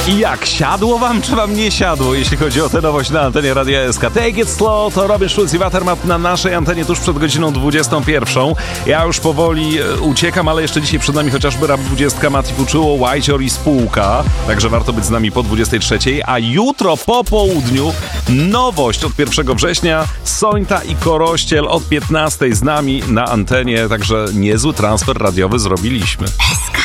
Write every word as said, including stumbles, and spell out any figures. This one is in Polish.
I jak? Siadło wam, czy wam nie siadło, jeśli chodzi o tę nowość na antenie Radia S K? Take it slow, to Robin Schulz i Watermat na naszej antenie tuż przed godziną dwudziestą pierwszą. Ja już powoli uciekam, ale jeszcze dzisiaj przed nami chociażby Rap dwadzieścia, Mati Puczuło, Łajcior i spółka. Także warto być z nami po dwudziestej trzeciej. A jutro po południu nowość od pierwszego września. Sońta i Korościel od piętnastej z nami na antenie. Także niezły transfer radiowy zrobiliśmy.